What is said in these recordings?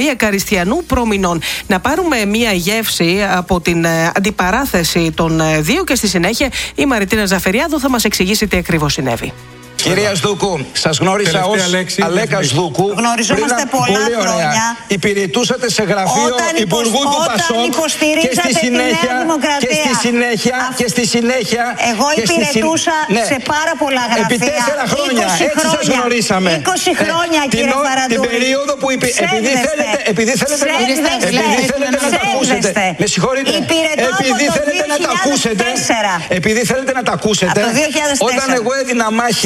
Μαρία Καριστιανού προμηνών. Να πάρουμε μία γεύση από την αντιπαράθεση των δύο και στη συνέχεια η Μαριτίνα Ζαφεριάδου θα μας εξηγήσει τι ακριβώς συνέβη. Κυρία Σδούκου, σας γνώρισα ως Αλέκα Σδούκου. Γνωριζόμαστε πολλά χρόνια. Υπηρετούσατε σε γραφείο Υπουργού του Πασόκ και στη συνέχεια. Εγώ υπηρετούσα σε πάρα πολλά γραφεία. Επί 4 χρόνια. Έτσι σας γνωρίσαμε. 20 χρόνια, κύριε Φαραντούρη. Την περίοδο που επειδή θέλετε να τα ακούσετε. Με συγχωρείτε. Επειδή θέλετε να τα ακούσετε. Όταν εγώ έδινα μάχη.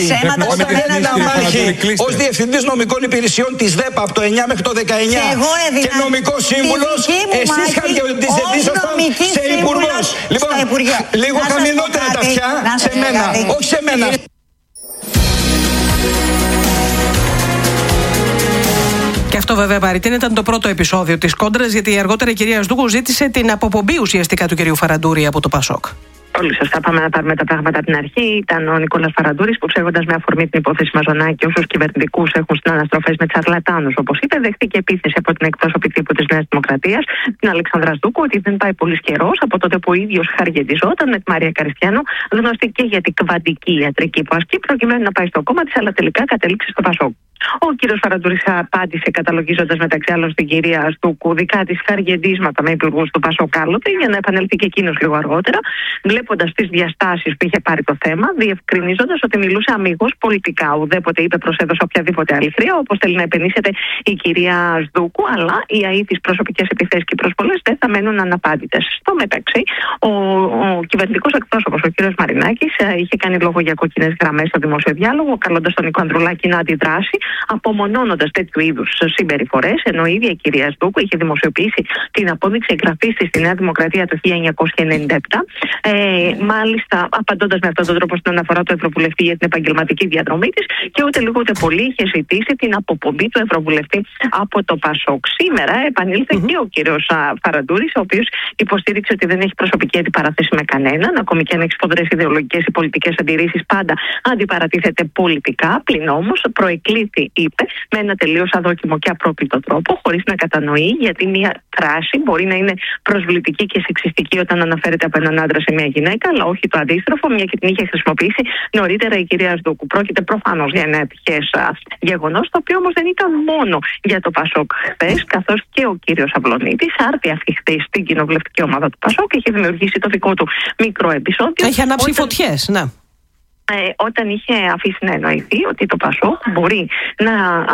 Ως Διευθυντής Νομικών Υπηρεσιών της ΔΕΠΑ από το 9 μέχρι το 19 και νομικός σύμβουλος, εσείς διαθετήσασταν σε υπουργός. Λοιπόν, λίγο χαμηλότερα τα αυτιά σε μένα, όχι σε μένα. Και αυτό βέβαια, Μαριτίνα, ήταν το πρώτο επεισόδιο της κόντρας, γιατί αργότερα η κυρία Σδούκου ζήτησε την αποπομπή ουσιαστικά του κυρίου Φαραντούρη από το Πασόκ. Πολύ σωστά. Πάμε να πάρουμε τα πράγματα από την αρχή. Ήταν ο Νικόλας Φαραντούρης που, ψεύγοντας με αφορμή την υπόθεση Μαζονάκη, όσους κυβερνητικούς έχουν στην αναστροφές με τσαρλατάνους, όπως είπε, δέχτηκε επίθεση από την εκπρόσωπη τύπου της Νέας Δημοκρατίας, την Αλεξάνδρα Σδούκου, ότι δεν πάει πολύ καιρός από τότε που ο ίδιος χαργεντιζόταν με τη Μαρία Καριστιανού, γνωστή και για την κβαντική ιατρική που ασκεί, προκειμένου να πάει στο κόμμα της, αλλά τελικά κατέληξε στο Πασόκ. Ο κύριος Φαραντούρης απάντησε καταλογίζοντας μεταξύ άλλων στην κυρία Σδούκου δικά της χαργεντίσματα με υπουργούς του Πασόκ άλλοτε, για να επανέλθει και εκείνος λίγο αργότερα, βλέποντας τις διαστάσεις που είχε πάρει το θέμα, διευκρινίζοντας ότι μιλούσε αμιγώς πολιτικά. Ουδέποτε είπε προσέδωσε οποιαδήποτε άλλη χρειά, όπως θέλει να επενήσεται η κυρία Σδούκου, αλλά οι αίτης προσωπικές επιθέσεις και προσβολές δεν θα μένουν αναπάντητες. Στο μεταξύ, ο κυβερνητικός εκπρόσωπος, ο κύριος Μαρινάκης, είχε κάνει λόγο για κόκκινες γραμμές στο δημόσιο διάλογο, καλώντας τον Νίκο Ανδρουλάκη να αντιδράσει, απομονώνοντας τέτοιου είδους συμπεριφορές, ενώ η ίδια η κυρία Σδούκου είχε δημοσιοποιήσει την απόδειξη εγγραφής της στη Νέα Δημοκρατία το 1997. Μάλιστα, απαντώντας με αυτόν τον τρόπο στην αναφορά του Ευρωβουλευτή για την επαγγελματική διαδρομή της, και ούτε λίγο ούτε πολύ είχε ζητήσει την αποπομπή του Ευρωβουλευτή από το Πασόκ. Σήμερα επανήλθε και ο κύριος Φαραντούρης, ο οποίος υποστήριξε ότι δεν έχει προσωπική αντιπαράθεση με κανέναν, ακόμη και αν έχει σφοδρές ιδεολογικές ή πολιτικές αντιρρήσεις, πάντα αντιπαρατίθεται πολιτικά. Πλην όμως προεκλήθη, είπε, με ένα τελείως αδόκιμο και απρόκλητο τρόπο, χωρίς να κατανοεί γιατί μια φράση μπορεί να είναι προσβλητική και σεξιστική όταν αναφέρεται από έναν άντρα σε μια γυναίκα, αλλά όχι το αντίστροφο, μια και την είχε χρησιμοποιήσει νωρίτερα η κυρία Σδούκου. Πρόκειται προφανώς για ένα ατυχές γεγονός, το οποίο όμως δεν ήταν μόνο για το Πασόκ χθες, καθώς και ο κύριος Αυλωνίτης, άρτια αφιχτής στην κοινοβουλευτική ομάδα του Πασόκ, είχε δημιουργήσει το δικό του μικρό επεισόδιο. Έχει ανάψει φωτιές, ναι. Όταν είχε αφήσει να εννοηθεί ότι το Πασόκ μπορεί να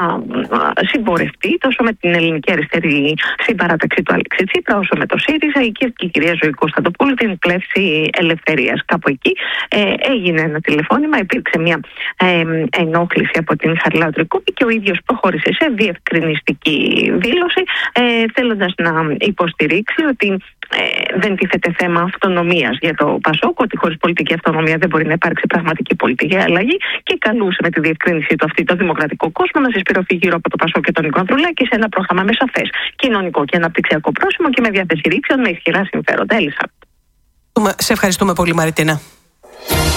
συμπορευτεί τόσο με την ελληνική αριστερή συμπαράταξη του Αλέξη Τσίπρα, όσο με το ΣΥΡΙΖΑ ή και η κυρία Ζωή Κωνσταντοπούλου την πλεύση ελευθερίας. Κάπου εκεί έγινε ένα τηλεφώνημα, υπήρξε μια ενόχληση από την Χαριλάου Τρικούπη και ο ίδιος προχώρησε σε διευκρινιστική δήλωση, θέλοντας να υποστηρίξει ότι δεν τίθεται θέμα αυτονομίας για το Πασόκ, ότι χωρίς πολιτική αυτονομία δεν μπορεί να υπάρξει πραγματική πολιτική αλλαγή, και καλούσε με τη διευκρίνησή του αυτή το δημοκρατικό κόσμο να συσπηρωθεί γύρω από το Πασόκ και τον Νίκο Ανδρουλάκη σε ένα πρόγραμμα με σαφές κοινωνικό και αναπτυξιακό πρόσημο και με διάθεση ρήξεων με ισχυρά συμφέροντα. Έλισσα. Σε ευχαριστούμε πολύ, Μαριτίνα.